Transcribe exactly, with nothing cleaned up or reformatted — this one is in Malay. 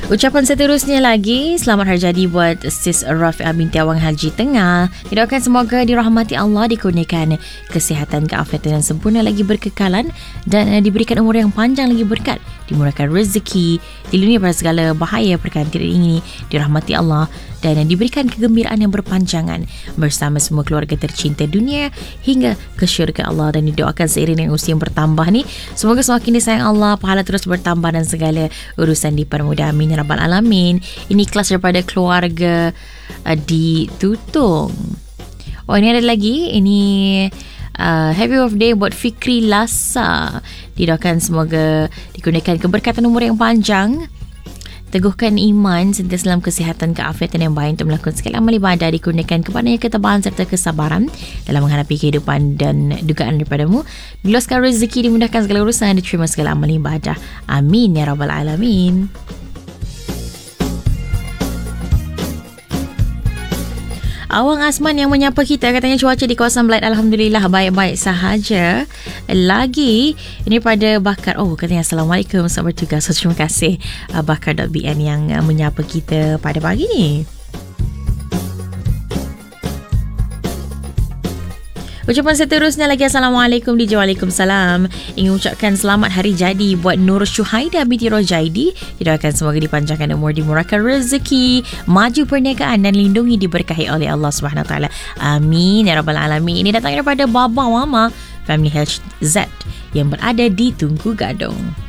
Ucapan seterusnya lagi, selamat hari jadi buat Sis Rafi'ah binti Awang Haji Tengah. Didoakan semoga dirahmati Allah, dikurniakan kesihatan, keafiatan yang sempurna lagi berkekalan, dan uh, diberikan umur yang panjang lagi berkat, dimurahkan rezeki, dilindungi pada segala bahaya perkara tidak ingini, dirahmati Allah, dan uh, diberikan kegembiraan yang berpanjangan bersama semua keluarga tercinta dunia hingga ke syurga Allah. Dan didoakan seiring dengan usia yang bertambah ni, semoga semakin disayang Allah, pahala terus bertambah dan segala urusan dipermudah. Amin ya rabbal alamin. Ini kelas daripada keluarga uh, di Tutung. Oh, ini ada lagi. Ini uh, happy birthday buat Fikri Lasa. Didoakan semoga dikurniakan keberkatan umur yang panjang, teguhkan iman, sentiasa dalam kesihatan, keafiatan yang baik untuk melakukan segala amal ibadah, dikurniakan kepadanya ketabahan serta kesabaran dalam menghadapi kehidupan dan dugaan daripadamu, diluaskan rezeki, dimudahkan segala urusan, diterima segala amal ibadah. Amin ya rabbal alamin. Awang Asman yang menyapa kita, katanya cuaca di kawasan Belait alhamdulillah baik-baik sahaja. Lagi ini pada Bakar, oh katanya Assalamualaikum, selamat bertugas. So, terima kasih uh, Bakar.bn yang uh, menyapa kita pada pagi ni. Ucapan seterusnya lagi, Assalamualaikum D J. Waalaikumsalam. Ingin ucapkan selamat hari jadi buat Nur Syuhaida binti Rojaidi. Didoakan semoga dipanjangkan umur, dimurahkan rezeki, maju perniagaan dan lindungi, diberkahi oleh Allah Subhanahu Wa Taala. Amin ya rabbal alamin. Ini datang daripada Baba Mama Family Health Z yang berada di Tunku Gadong.